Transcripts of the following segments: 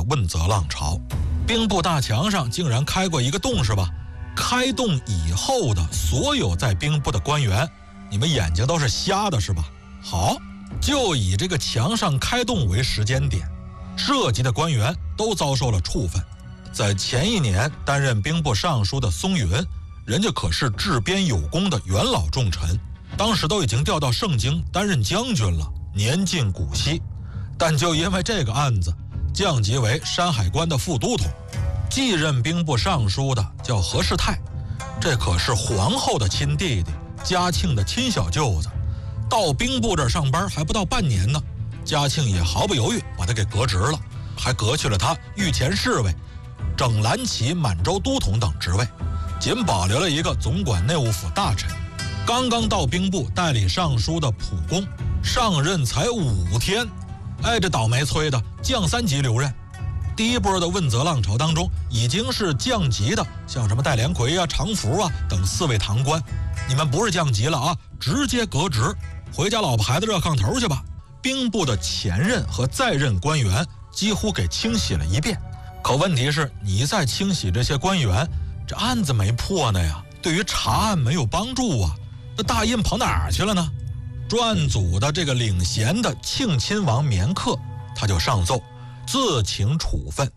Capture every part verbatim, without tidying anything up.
问责浪潮。兵部大墙上竟然开过一个洞是吧？开洞以后的所有在兵部的官员，你们眼睛都是瞎的是吧？好，就以这个墙上开洞为时间点，涉及的官员都遭受了处分。在前一年担任兵部尚书的松云，人家可是治边有功的元老重臣，当时都已经调到盛京担任将军了，年近古稀。但就因为这个案子，降级为山海关的副都统。继任兵部尚书的叫何世泰，这可是皇后的亲弟弟，嘉庆的亲小舅子。到兵部这儿上班还不到半年呢，嘉庆也毫不犹豫把他给革职了，还革去了他御前侍卫、整蓝旗满洲都统等职位，仅保留了一个总管内务府大臣。刚刚到兵部代理尚书的溥公上任才五天，哎，这倒霉催的降三级留任。第一波的问责浪潮当中，已经是降级的，像什么戴连魁啊、常福啊等四位堂官，你们不是降级了啊，直接革职，回家老婆孩子热炕头去吧。兵部的前任和在任官员几乎给清洗了一遍。可问题是，你在清洗这些官员，这案子没破呢呀，对于查案没有帮助啊。那大印跑哪儿去了呢？专案组的这个领衔的庆亲王绵克，他就上奏自请处分。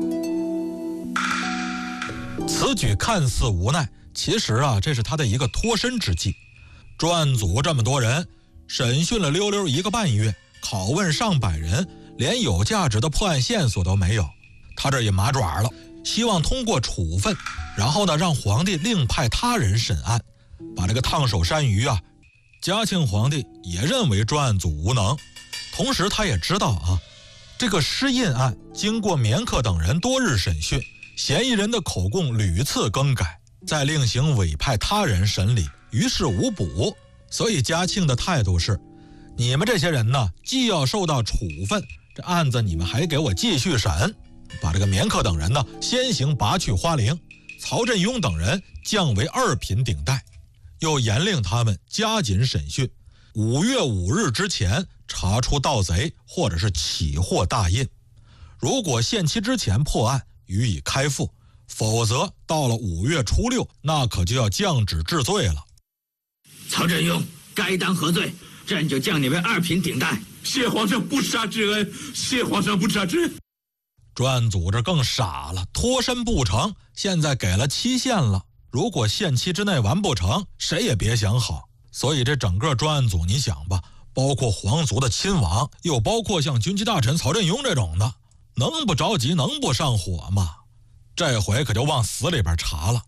此举看似无奈，其实啊，这是他的一个脱身之计。专案组这么多人，审讯了溜溜一个半月，拷问上百人，连有价值的破案线索都没有。他这也麻爪了，希望通过处分，然后呢，让皇帝另派他人审案，把这个烫手山芋啊。嘉庆皇帝也认为专案组无能，同时他也知道啊，这个失印案经过绵克等人多日审讯，嫌疑人的口供屡次更改，再另行委派他人审理，于事无补。所以嘉庆的态度是，你们这些人呢，既要受到处分，这案子你们还给我继续审，把这个绵克等人呢先行拔去花翎，曹振庸等人降为二品顶戴，又严令他们加紧审讯，五月五日之前查出盗贼或者是起获大印，如果限期之前破案，予以开付，否则到了五月初六，那可就要降旨治罪了。 曹振庸该当何罪？朕就降你为二品顶戴。 谢皇上不杀之恩，谢皇上不杀之恩。 专案组织更傻了，脱身不成，现在给了期限了，如果限期之内完不成，谁也别想好。所以这整个专案组，你想吧，包括皇族的亲王，又包括像军机大臣曹振庸这种的，能不着急，能不上火吗？这回可就往死里边查了。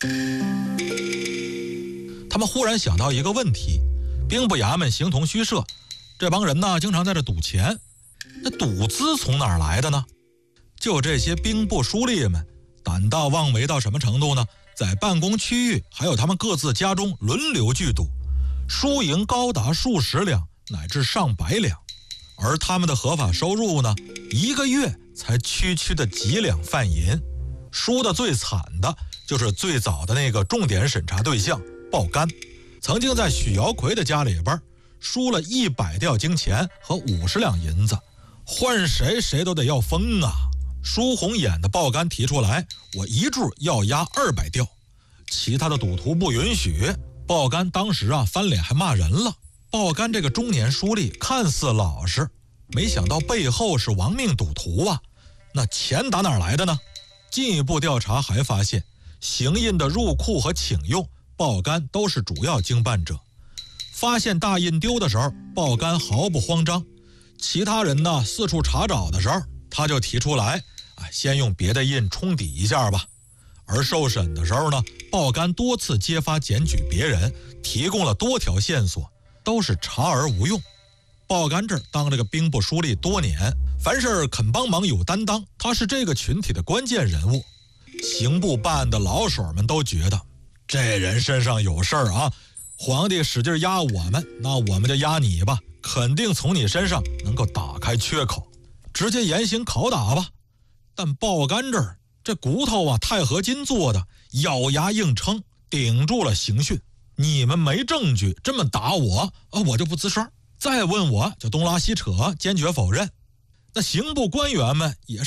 他们忽然想到一个问题，兵部衙门形同虚设，这帮人呢经常在这赌钱，那赌资从哪儿来的呢？就这些兵部书吏们胆大妄为到什么程度呢？在办公区域还有他们各自家中轮流聚赌，输赢高达数十两乃至上百两，而他们的合法收入呢，一个月才区区的几两饭银。输的最惨的就是最早的那个重点审查对象鲍干，曾经在许尧奎的家里边输了一百吊金钱和五十两银子，换谁谁都得要疯啊。输红眼的鲍干提出来，我一注要押二百吊，其他的赌徒不允许。鲍干当时啊翻脸还骂人了。鲍干这个中年书吏看似老实，没想到背后是亡命赌徒啊。那钱打哪来的呢？进一步调查还发现，行印的入库和请用，鲍干都是主要经办者。发现大印丢的时候，鲍干毫不慌张，其他人呢四处查找的时候，他就提出来，哎，先用别的印冲抵一下吧。而受审的时候呢，鲍干多次揭发检举别人，提供了多条线索，都是查而无用。鲍干这儿当这个兵部书吏多年，凡事肯帮忙有担当，他是这个群体的关键人物。刑部办案的老手们都觉得这人身上有事儿啊，皇帝使劲压我们，那我们就压你吧，肯定从你身上能够打开缺口，直接严刑拷打吧。但鲍干这儿这骨头啊，钛合金做的，咬牙硬撑，顶住了刑讯。你们没证据这么打我，啊，我就不吱声。再问我就东拉西扯，坚决否认。那刑部官员们也是